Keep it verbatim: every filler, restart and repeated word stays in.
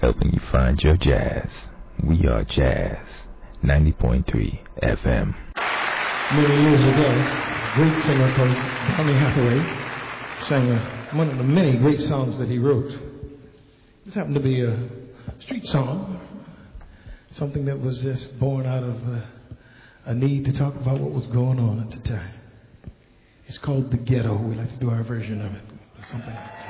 helping you find your jazz. We are Jazz ninety point three F M. Many years ago, a great singer called Donny Hathaway sang a, one of the many great songs that he wrote. This happened to be a street song, something that was just born out of uh, a need to talk about what was going on at the time. It's called The Ghetto. We like to do our version of it, something like that.